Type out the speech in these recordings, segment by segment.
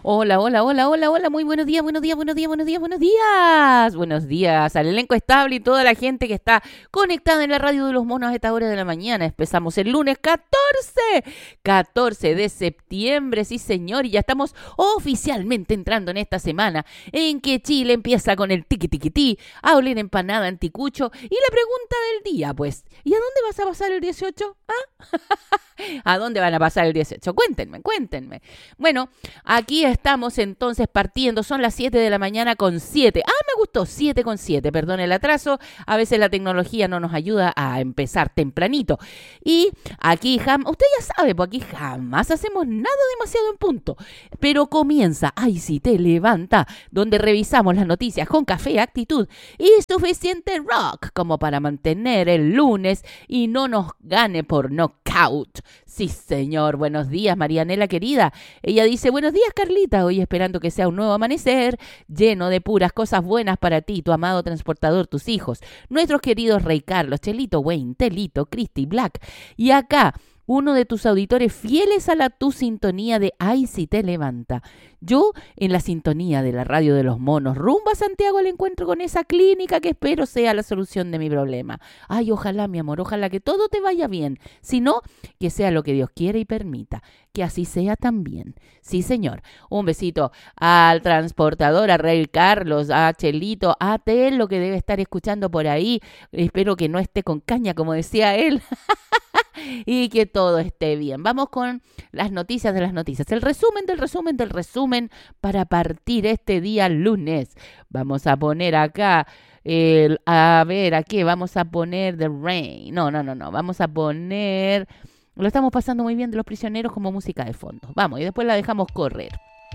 Hola, hola, hola, hola, hola, muy buenos días, buenos días, buenos días, buenos días, buenos días. Buenos días al elenco estable y toda la gente que está conectada en la radio de los monos a esta hora de la mañana. Empezamos el lunes 14 de septiembre, sí señor, y ya estamos oficialmente entrando en esta semana en que Chile empieza con el tiqui tiqui ti, a oler empanada anticucho. Y la pregunta del día, pues, ¿y a dónde vas a pasar el 18? ¿A dónde van a pasar el 18? Cuéntenme, cuéntenme. Bueno, aquí estamos entonces partiendo, son las 7 de la mañana con 7. Me gustó, 7 con 7, perdón el atraso. A veces la tecnología no nos ayuda a empezar tempranito. Y aquí, usted ya sabe, pues aquí jamás hacemos nada demasiado en punto. Pero comienza, ay, si te levanta, donde revisamos las noticias con café, actitud y suficiente rock como para mantener el lunes y no nos gane por knockout. Sí, señor. Buenos días, Marianela querida. Ella dice, buenos días, Carlita. Hoy esperando que sea un nuevo amanecer lleno de puras cosas buenas para ti, tu amado transportador, tus hijos, nuestros queridos Rey Carlos, Chelito, Wayne, Telito, Christy, Black. Y acá, uno de tus auditores fieles a tu sintonía de Ay, si te levanta. Yo en la sintonía de la radio de los monos, rumbo a Santiago al encuentro con esa clínica que espero sea la solución de mi problema. Ay, ojalá, mi amor, ojalá que todo te vaya bien. Si no, que sea lo que Dios quiera y permita. Que así sea también. Sí, señor. Un besito al transportador, a Rey Carlos, a Chelito, a Telo que debe estar escuchando por ahí. Espero que no esté con caña, como decía él. Y que todo esté bien. Vamos con las noticias de las noticias. El resumen del resumen del resumen para partir este día lunes. Vamos a poner acá, a ver, ¿a qué? Vamos a poner The Rain. No. Vamos a poner, lo estamos pasando muy bien de Los Prisioneros como música de fondo. Vamos, y después la dejamos correr.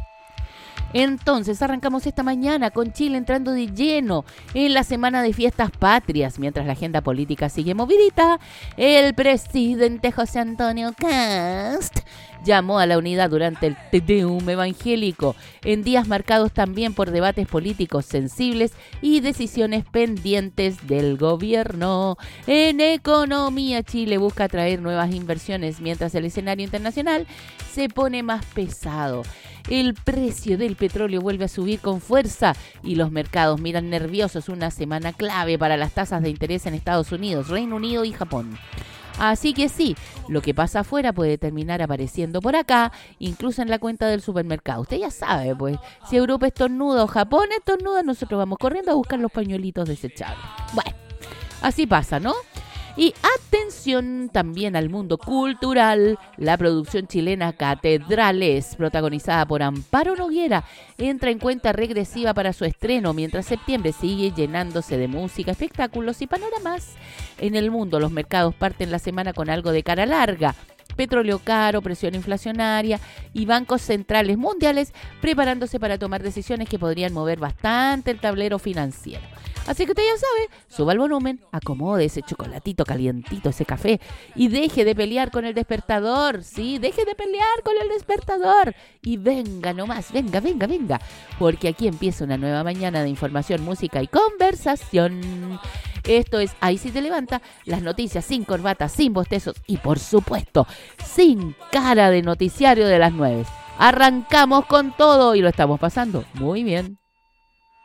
Entonces arrancamos esta mañana con Chile entrando de lleno en la semana de fiestas patrias. Mientras la agenda política sigue movidita, el presidente José Antonio Kast llamó a la unidad durante el Te Deum evangélico, en días marcados también por debates políticos sensibles y decisiones pendientes del gobierno. En economía, Chile busca atraer nuevas inversiones mientras el escenario internacional se pone más pesado. El precio del petróleo vuelve a subir con fuerza y los mercados miran nerviosos una semana clave para las tasas de interés en Estados Unidos, Reino Unido y Japón. Así que sí, lo que pasa afuera puede terminar apareciendo por acá, incluso en la cuenta del supermercado. Usted ya sabe, pues, si Europa estornuda o Japón estornuda, nosotros vamos corriendo a buscar los pañuelitos desechables. Bueno, así pasa, ¿no? Y atención también al mundo cultural. La producción chilena Catedrales, protagonizada por Amparo Noguera, entra en cuenta regresiva para su estreno, mientras septiembre sigue llenándose de música, espectáculos y panoramas. En el mundo, los mercados parten la semana con algo de cara larga. Petróleo caro, presión inflacionaria y bancos centrales mundiales preparándose para tomar decisiones que podrían mover bastante el tablero financiero. Así que usted ya sabe, suba el volumen, acomode ese chocolatito calientito, ese café y deje de pelear con el despertador, ¿sí? Deje de pelear con el despertador y venga nomás, venga, porque aquí empieza una nueva mañana de información, música y conversación. Esto es Ahí sí te levanta, las noticias sin corbata, sin bostezos y por supuesto, sin cara de noticiario de las 9. Arrancamos con todo y lo estamos pasando muy bien.